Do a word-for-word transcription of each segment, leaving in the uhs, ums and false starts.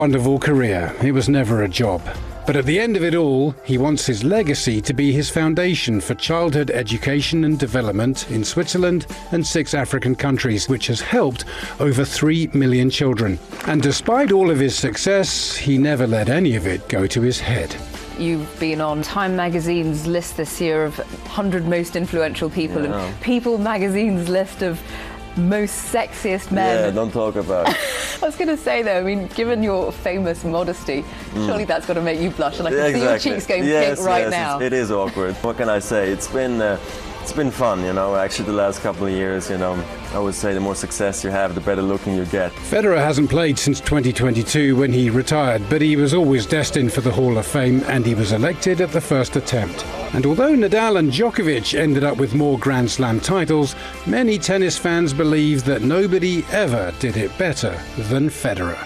Wonderful career. It was never a job. But at the end of it all, he wants his legacy to be his foundation for childhood education and development in Switzerland and six African countries, which has helped over three million children. And despite all of his success, he never let any of it go to his head. You've been on Time Magazine's list this year of one hundred most influential people, yeah. and People Magazine's list of most sexiest men. Yeah, don't talk about it. I was going to say though, I mean, given your famous modesty, mm. surely that's got to make you blush, and I can exactly. see your cheeks going yes, pink right yes, now. It is awkward. What can I say? It's been uh, it's been fun, you know. Actually, the last couple of years, you know, I would say the more success you have, the better looking you get. Federer hasn't played since twenty twenty-two when he retired, but he was always destined for the Hall of Fame, and he was elected at the first attempt. And although Nadal and Djokovic ended up with more Grand Slam titles, many tennis fans believe that nobody ever did it better than Federer.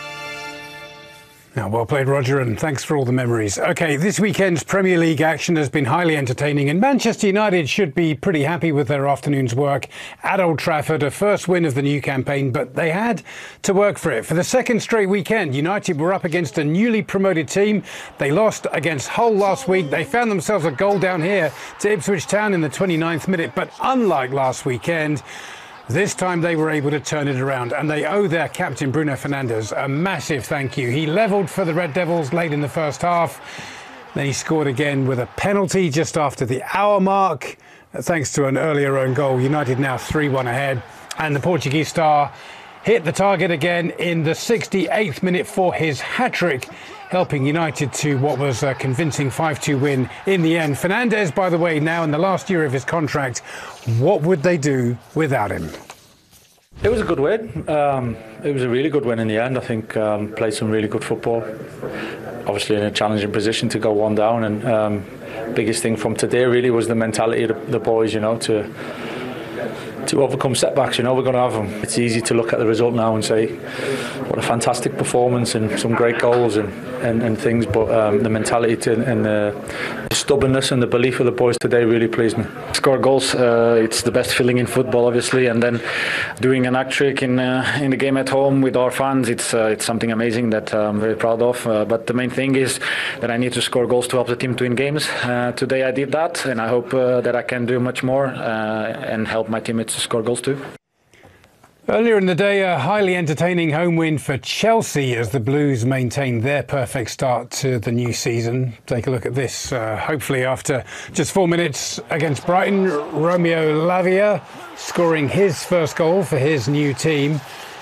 Now, well played, Roger, and thanks for all the memories. OK, this weekend's Premier League action has been highly entertaining, and Manchester United should be pretty happy with their afternoon's work at Old Trafford, a first win of the new campaign, but they had to work for it. For the second straight weekend, United were up against a newly promoted team. They lost against Hull last week. They found themselves a goal down here to Ipswich Town in the twenty-ninth minute, but unlike last weekend, this time they were able to turn it around, and they owe their captain Bruno Fernandes a massive thank you. He levelled for the Red Devils late in the first half. Then he scored again with a penalty just after the hour mark. Thanks to an earlier own goal, United now three one ahead. And the Portuguese star hit the target again in the sixty-eighth minute for his hat-trick, helping United to what was a convincing five two win in the end. Fernandes, by the way, now in the last year of his contract. What would they do without him? It was a good win. Um, it was a really good win in the end. I think um, played some really good football. Obviously in a challenging position to go one down, and um, biggest thing from today really was the mentality of the, the boys, you know, to to overcome setbacks. You know, we're going to have them. It's easy to look at the result now and say what a fantastic performance and some great goals and, and, and things, but um, the mentality to, and the stubbornness and the belief of the boys today really pleased me. Score goals, uh, it's the best feeling in football, obviously, and then doing an hat-trick in uh, in the game at home with our fans, it's uh, it's something amazing that uh, I'm very proud of. Uh, but the main thing is that I need to score goals to help the team to win games. Uh, today I did that, and I hope uh, that I can do much more uh, and help my teammates to score goals too. Earlier in the day, a highly entertaining home win for Chelsea as the Blues maintained their perfect start to the new season. Take a look at this. Uh, hopefully after just four minutes against Brighton, Romeo Lavia scoring his first goal for his new team.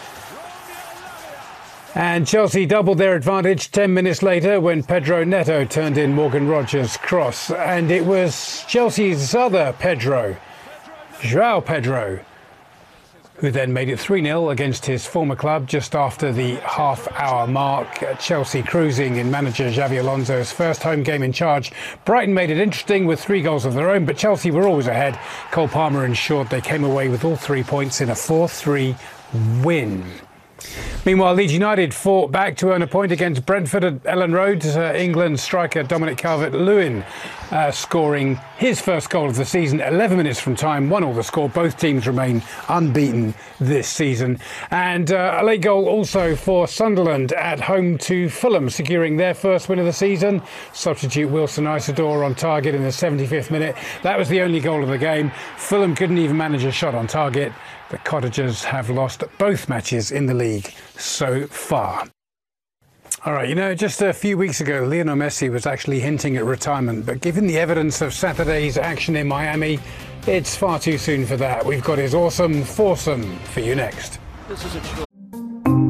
And Chelsea doubled their advantage ten minutes later when Pedro Neto turned in Morgan Rogers' cross. And it was Chelsea's other Pedro, João Pedro, who then made it three nil against his former club just after the half-hour mark. Chelsea cruising in manager Xabi Alonso's first home game in charge. Brighton made it interesting with three goals of their own, but Chelsea were always ahead. Cole Palmer ensured they came away with all three points in a four three win. Meanwhile, Leeds United fought back to earn a point against Brentford at Ellen Road. Uh, England striker Dominic Calvert-Lewin uh, scoring his first goal of the season, eleven minutes from time, one all the score. Both teams remain unbeaten this season. And uh, a late goal also for Sunderland at home to Fulham, securing their first win of the season. Substitute Wilson Isidore on target in the seventy-fifth minute. That was the only goal of the game. Fulham couldn't even manage a shot on target. The Cottagers have lost both matches in the league so far. All right, you know, just a few weeks ago, Lionel Messi was actually hinting at retirement, but given the evidence of Saturday's action in Miami, it's far too soon for that. We've got his awesome foursome for you next. This is a